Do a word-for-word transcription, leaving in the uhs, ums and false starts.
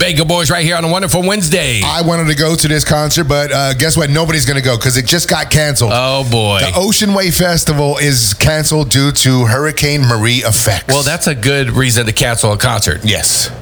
Vega Boys right here on a wonderful Wednesday. I wanted to go to this concert, but uh, guess what? Nobody's going to go because it just got canceled. Oh, boy. The Ocean Wave Festival is canceled due to Hurricane Marie effects. Well, that's a good reason to cancel a concert. Yes.